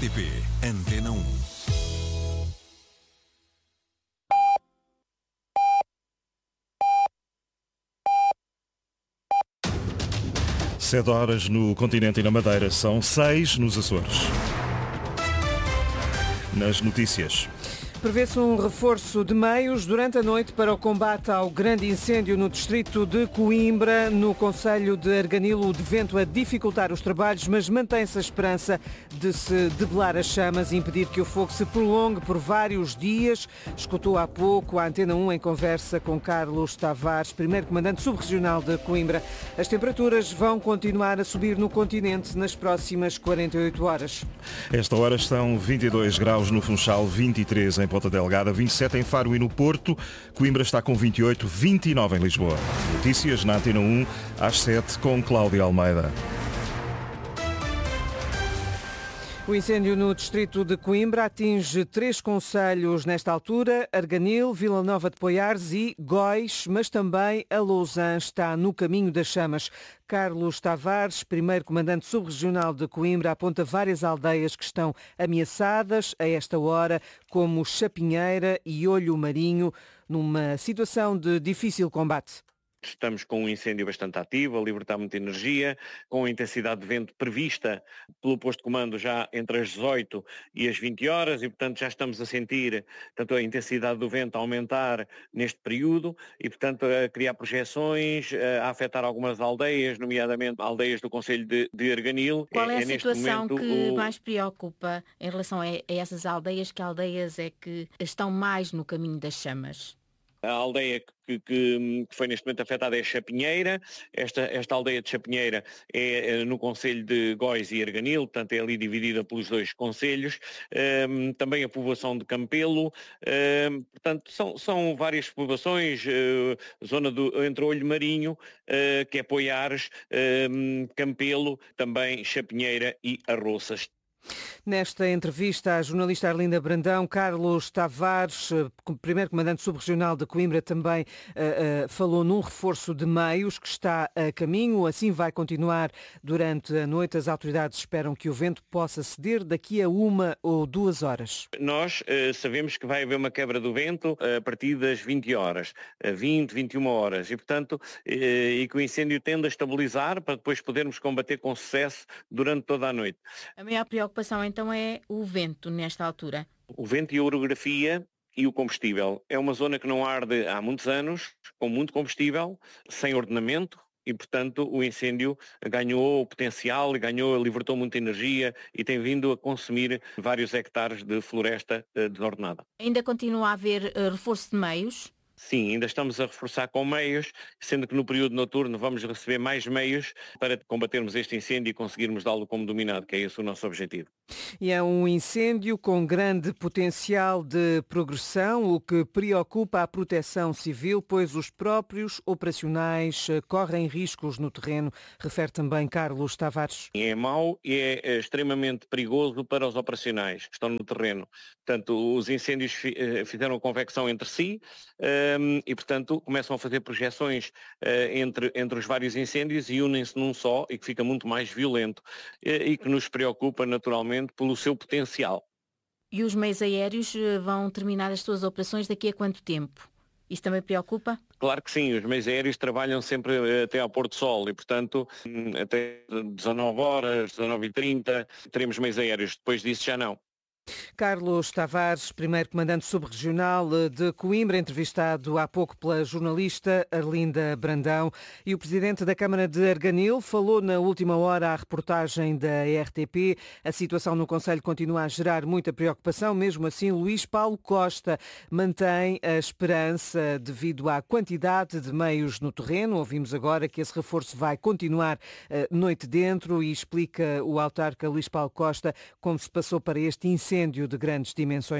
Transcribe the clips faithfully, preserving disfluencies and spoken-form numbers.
T P Antena um. Sete horas no continente e na Madeira, são seis nos Açores. Nas notícias. Prevê-se um reforço de meios durante a noite para o combate ao grande incêndio no distrito de Coimbra, no concelho de Arganil. O vento a dificultar os trabalhos, mas mantém-se a esperança de se debelar as chamas e impedir que o fogo se prolongue por vários dias. Escutou há pouco a Antena um em conversa com Carlos Tavares, primeiro comandante subregional de Coimbra. As temperaturas vão continuar a subir no continente nas próximas quarenta e oito horas. Esta hora estão vinte e dois graus no Funchal, vinte e três em Ponta Delgada, vinte e sete em Faro e no Porto. Coimbra está com vinte e oito, vinte e nove em Lisboa. Notícias na Antena um, às sete, com Cláudia Almeida. O incêndio no distrito de Coimbra atinge três concelhos nesta altura: Arganil, Vila Nova de Poiares e Góis, mas também a Lousã está no caminho das chamas. Carlos Tavares, primeiro comandante subregional de Coimbra, aponta várias aldeias que estão ameaçadas a esta hora, como Chapinheira e Olho Marinho, numa situação de difícil combate. Estamos com um incêndio bastante ativo, a libertar muita energia, com a intensidade de vento prevista pelo posto de comando já entre as dezoito e as vinte horas e, portanto, já estamos a sentir tanto a intensidade do vento a aumentar neste período e, portanto, a criar projeções, a afetar algumas aldeias, nomeadamente aldeias do concelho de, de Arganil. Qual é, é a neste situação momento, que o... mais preocupa em relação a, a essas aldeias? Que aldeias é que estão mais no caminho das chamas? A aldeia que, que, que foi neste momento afetada é Chapinheira. Esta, esta aldeia de Chapinheira é, é no concelho de Góis e Arganil, portanto é ali dividida pelos dois concelhos. Um, também a povoação de Campelo. Um, portanto, são, são várias povoações, uh, zona do, entre Olho Marinho, uh, que é Poiares, um, Campelo, também Chapinheira e Arroças. Nesta entrevista à jornalista Arlinda Brandão, Carlos Tavares, primeiro comandante subregional de Coimbra, também uh, uh, falou num reforço de meios que está a caminho. Assim vai continuar durante a noite. As autoridades esperam que o vento possa ceder daqui a uma ou duas horas. Nós uh, sabemos que vai haver uma quebra do vento a partir das vinte horas, vinte, vinte e uma horas, e portanto, uh, e que o incêndio tende a estabilizar para depois podermos combater com sucesso durante toda a noite. A maior preocupação então é o vento nesta altura? O vento e a orografia e o combustível. É uma zona que não arde há muitos anos, com muito combustível, sem ordenamento, e portanto o incêndio ganhou o potencial, ganhou, libertou muita energia e tem vindo a consumir vários hectares de floresta desordenada. Ainda continua a haver uh, reforço de meios? Sim, ainda estamos a reforçar com meios, sendo que no período noturno vamos receber mais meios para combatermos este incêndio e conseguirmos dá-lo como dominado, que é esse o nosso objetivo. E é um incêndio com grande potencial de progressão, o que preocupa a Proteção Civil, pois os próprios operacionais correm riscos no terreno, refere também Carlos Tavares. É mau e é extremamente perigoso para os operacionais que estão no terreno. Portanto, os incêndios fizeram a convecção entre si, Um, e, portanto, começam a fazer projeções uh, entre, entre os vários incêndios e unem-se num só e que fica muito mais violento uh, e que nos preocupa naturalmente pelo seu potencial. E os meios aéreos vão terminar as suas operações daqui a quanto tempo? Isso também preocupa? Claro que sim, os meios aéreos trabalham sempre uh, até ao pôr do sol e, portanto, um, até dezanove horas, dezanove e trinta, teremos meios aéreos, depois disso já não. Carlos Tavares, primeiro comandante subregional de Coimbra, entrevistado há pouco pela jornalista Arlinda Brandão. E o presidente da Câmara de Arganil falou na última hora à reportagem da R T P. A situação no concelho continua a gerar muita preocupação. Mesmo assim, Luís Paulo Costa mantém a esperança devido à quantidade de meios no terreno. Ouvimos agora que esse reforço vai continuar uh, noite dentro e explica o autarca Luís Paulo Costa como se passou para este incêndio de grandes dimensões.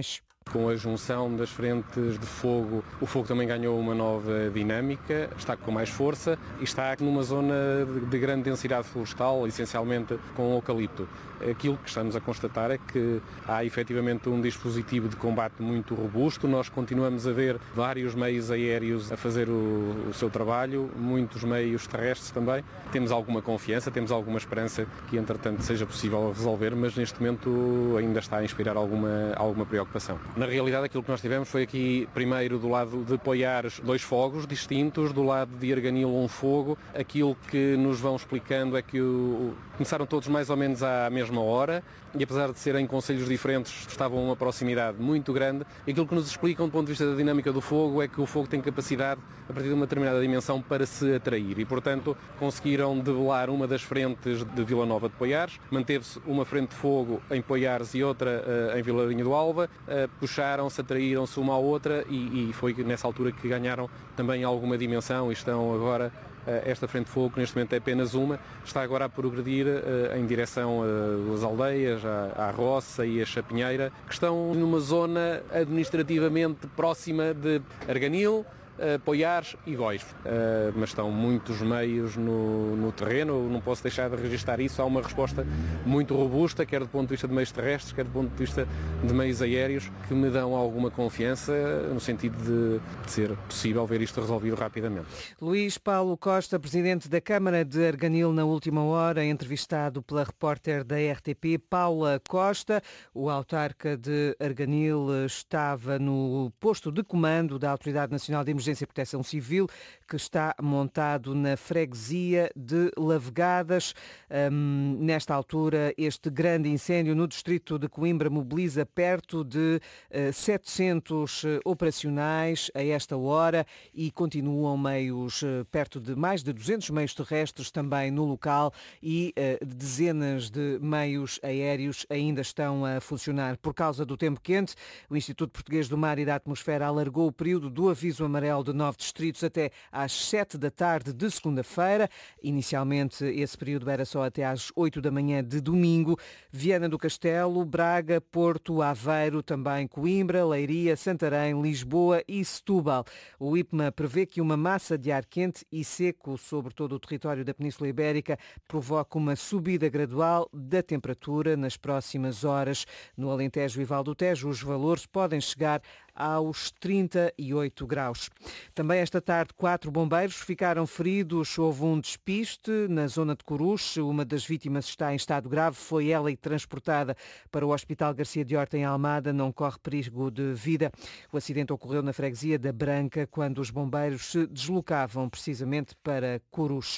Com a junção das frentes de fogo, o fogo também ganhou uma nova dinâmica, está com mais força e está numa zona de grande densidade florestal, essencialmente com eucalipto. Aquilo que estamos a constatar é que há efetivamente um dispositivo de combate muito robusto. Nós continuamos a ver vários meios aéreos a fazer o, o seu trabalho, muitos meios terrestres também. Temos alguma confiança, temos alguma esperança que, entretanto, seja possível resolver, mas neste momento ainda está a inspirar alguma, alguma preocupação. Na realidade, aquilo que nós tivemos foi aqui, primeiro, do lado de Poiares, dois fogos distintos, do lado de Arganil, um fogo. Aquilo que nos vão explicando é que o, começaram todos mais ou menos à mesma hora e, apesar de serem concelhos diferentes, estavam a uma proximidade muito grande. E aquilo que nos explicam do ponto de vista da dinâmica do fogo é que o fogo tem capacidade, a partir de uma determinada dimensão, para se atrair e, portanto, conseguiram debelar uma das frentes de Vila Nova de Poiares. Manteve-se uma frente de fogo em Poiares e outra uh, em Vilarinho do Alva. Uh, puxaram-se, atraíram-se uma à outra e, e foi nessa altura que ganharam também alguma dimensão e estão agora... Esta frente de fogo, que neste momento é apenas uma, está agora a progredir uh, em direção uh, às aldeias, à, à Roça e à Chapinheira, que estão numa zona administrativamente próxima de Arganil, Uh, Poiares e Góis, uh, mas estão muitos meios no, no terreno, não posso deixar de registrar isso. Há uma resposta muito robusta, quer do ponto de vista de meios terrestres, quer do ponto de vista de meios aéreos, que me dão alguma confiança no sentido de, de ser possível ver isto resolvido rapidamente. Luís Paulo Costa, presidente da Câmara de Arganil, na última hora, entrevistado pela repórter da R T P, Paula Costa. O autarca de Arganil estava no posto de comando da Autoridade Nacional de Emergência e Proteção Civil, que está montado na freguesia de Lavegadas. Um, nesta altura, este grande incêndio no distrito de Coimbra mobiliza perto de uh, setecentos operacionais a esta hora e continuam meios, uh, perto de mais de duzentos meios terrestres também no local e uh, dezenas de meios aéreos ainda estão a funcionar. Por causa do tempo quente, o Instituto Português do Mar e da Atmosfera alargou o período do aviso amarelo de nove distritos até às sete da tarde de segunda-feira. Inicialmente, esse período era só até às oito da manhã de domingo. Viana do Castelo, Braga, Porto, Aveiro, também Coimbra, Leiria, Santarém, Lisboa e Setúbal. O I P M A prevê que uma massa de ar quente e seco sobre todo o território da Península Ibérica provoca uma subida gradual da temperatura nas próximas horas. No Alentejo e Val do Tejo, os valores podem chegar aos trinta e oito graus. Também esta tarde, quatro bombeiros ficaram feridos. Houve um despiste na zona de Coruche. Uma das vítimas está em estado grave. Foi ela e transportada para o Hospital Garcia de Horta, em Almada. Não corre perigo de vida. O acidente ocorreu na freguesia da Branca, quando os bombeiros se deslocavam precisamente para Coruche.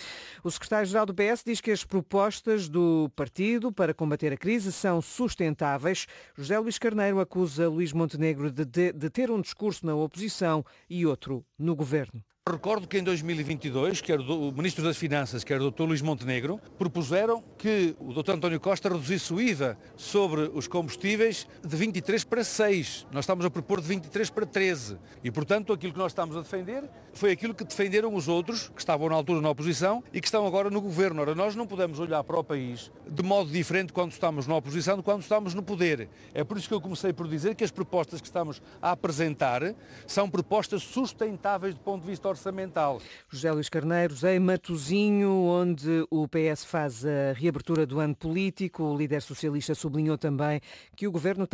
O secretário-geral do P S diz que as propostas do partido para combater a crise são sustentáveis. José Luís Carneiro acusa Luís Montenegro de, de, de ter um discurso na oposição e outro no governo. Recordo que em dois mil e vinte e dois, quer o Ministro das Finanças, quer o doutor Luís Montenegro, propuseram que o doutor António Costa reduzisse o I V A sobre os combustíveis de vinte e três para seis. Nós estamos a propor de vinte e três para treze. E, portanto, aquilo que nós estamos a defender foi aquilo que defenderam os outros, que estavam na altura na oposição e que estão agora no governo. Ora, nós não podemos olhar para o país de modo diferente quando estamos na oposição de quando estamos no poder. É por isso que eu comecei por dizer que as propostas que estamos a apresentar são propostas sustentáveis do ponto de vista orçamental. José Luís Carneiro, em Matosinho, onde o P S faz a reabertura do ano político, o líder socialista sublinhou também que o governo tem